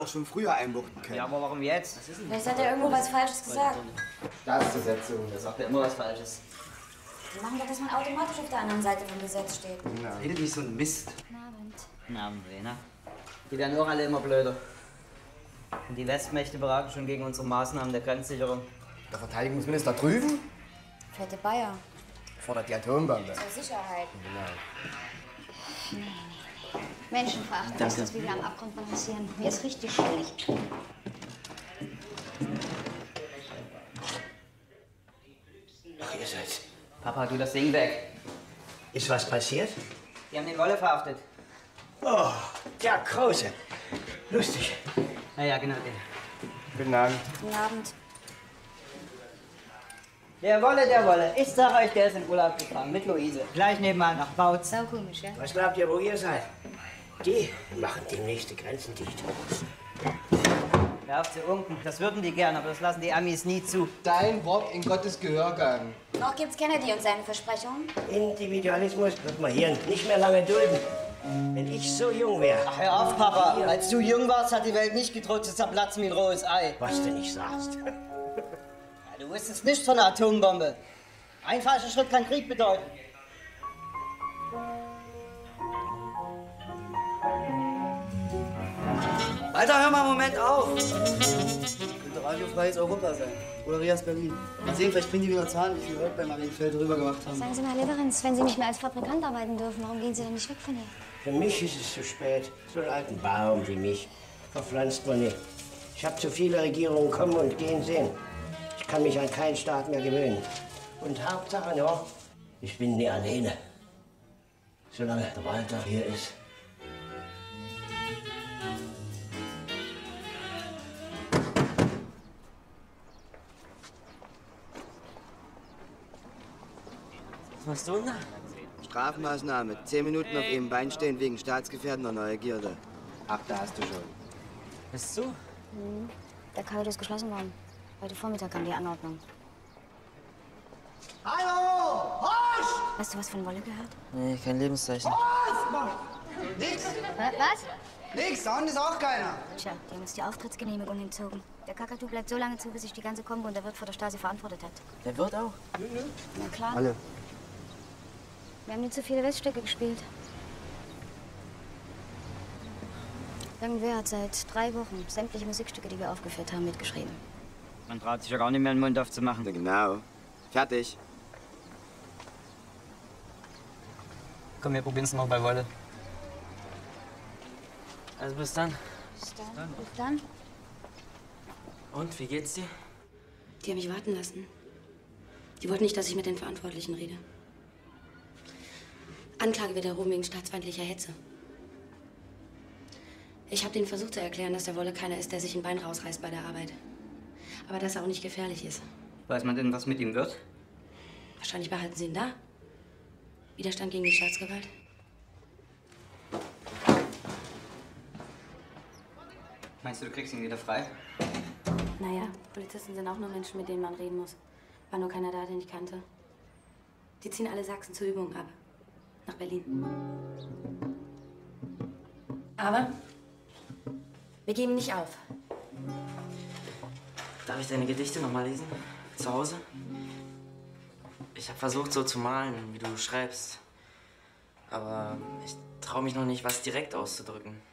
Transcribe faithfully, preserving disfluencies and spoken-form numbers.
auch schon früher einbuchten können. Ja, aber warum jetzt? Vielleicht hat er irgendwo was Falsches gesagt. Staatszusetzung. Der sagt ja immer was Falsches. Die machen doch, dass man automatisch auf der anderen Seite vom Gesetz steht. Ja. Redet nicht so ein Mist. Guten Abend. Guten Abend, Lena. Die werden auch alle immer blöder. Und die Westmächte beraten schon gegen unsere Maßnahmen der Grenzsicherung. Der Verteidigungsminister drüben Fette Bayer. fordert die Atombombe. Zur Sicherheit. Genau. Menschenverachtend ist das, wie wir am Abgrund balancieren. Mir ist richtig schlecht. Ach, ihr seid's. Papa, tu das Ding weg. Ist was passiert? Die haben den Wolle verhaftet. Oh, der Krause. Lustig. Ja, ja, genau den. Guten Abend. Guten Abend. Der Wolle, der Wolle. Ich sag euch, der ist in Urlaub gefahren mit Luise. Gleich nebenan nach Bautz. Sau komisch, ja? Was glaubt ihr, wo ihr seid? Die machen demnächst die Grenzen dicht. Hör auf zu unken. Das würden die gern, aber das lassen die Amis nie zu. Dein Wort in Gottes Gehörgang. Noch gibt's Kennedy und seine Versprechungen. Individualismus wird man hier nicht mehr lange dulden. Wenn ich so jung wäre. Ach, hör auf, Papa. Als du jung warst, hat die Welt nicht gedroht zu zerplatzen wie ein rohes Ei. Was du nicht sagst. Ja, du wusstest nichts von der Atombombe. Ein falscher Schritt kann Krieg bedeuten. Alter, hör mal einen Moment auf! Könnte radiofreies Europa sein. Oder Rias Berlin. Mal sehen, vielleicht bringen die wieder Zahlen, wie viel Work bei Marienfeld rüber gemacht haben. Sagen Sie mal, Herr Leverenz, wenn Sie nicht mehr als Fabrikant arbeiten dürfen, warum gehen Sie denn nicht weg von hier? Für mich ist es zu spät. So einen alten Baum wie mich verpflanzt man nicht. Ich habe zu viele Regierungen kommen und gehen sehen. Ich kann mich an keinen Staat mehr gewöhnen. Und Hauptsache nur, ich bin nie alleine. Solange der Walter hier ist. Was machst du denn da? Strafmaßnahme. Zehn Minuten auf einem Bein stehen wegen staatsgefährdender Neugierde. Ach, da hast du schon. Bist du? Mhm. Der Kabel ist geschlossen worden. Heute Vormittag kam die Anordnung. Hallo! Horsch! Hast du was von Wolle gehört? Nee, kein Lebenszeichen. Was? Nix. Was? Nix. Da unten ist auch keiner. Tja, die haben uns die Auftrittsgenehmigung entzogen. Der Kakadu bleibt so lange zu, bis sich die ganze Kombo und der Wirt vor der Stasi verantwortet hat. Der wird auch. Na klar. Alle. Wir haben nie zu viele Weststücke gespielt. Irgendwer hat seit drei Wochen sämtliche Musikstücke, die wir aufgeführt haben, mitgeschrieben. Man traut sich ja gar nicht mehr den Mund aufzumachen. Ja, genau. Fertig. Komm, wir probieren's noch bei Wolle. Also bis dann. Bis dann. Bis dann. Und, wie geht's dir? Die haben mich warten lassen. Die wollten nicht, dass ich mit den Verantwortlichen rede. Anklage wird erhoben wegen staatsfeindlicher Hetze. Ich habe denen versucht zu erklären, dass der Wolle keiner ist, der sich ein Bein rausreißt bei der Arbeit. Aber dass er auch nicht gefährlich ist. Weiß man denn, was mit ihm wird? Wahrscheinlich behalten sie ihn da. Widerstand gegen die Staatsgewalt. Meinst du, du kriegst ihn wieder frei? Naja, Polizisten sind auch nur Menschen, mit denen man reden muss. War nur keiner da, den ich kannte. Die ziehen alle Sachsen zur Übung ab. Nach Berlin. Aber wir geben nicht auf. Darf ich deine Gedichte noch mal lesen? Zu Hause? Ich habe versucht, so zu malen, wie du schreibst. Aber ich traue mich noch nicht, was direkt auszudrücken.